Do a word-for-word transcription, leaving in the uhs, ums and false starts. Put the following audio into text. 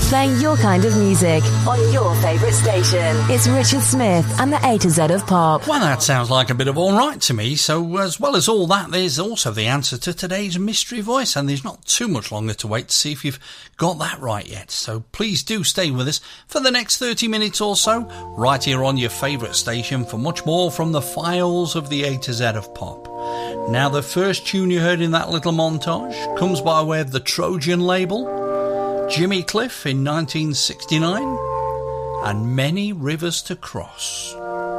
playing your kind of music on your favourite station. It's Richard Smith and the A to Z of Pop. Well, that sounds like a bit of all right to me. So as well as all that, there's also the answer to today's mystery voice, and there's not too much longer to wait to see if you've got that right yet. So please do stay with us for the next thirty minutes or so, right here on your favourite station for much more from the files of the A to Z of Pop. Now, the first tune you heard in that little montage comes by way of the Trojan label, Jimmy Cliff in nineteen sixty-nine, and Many Rivers to Cross.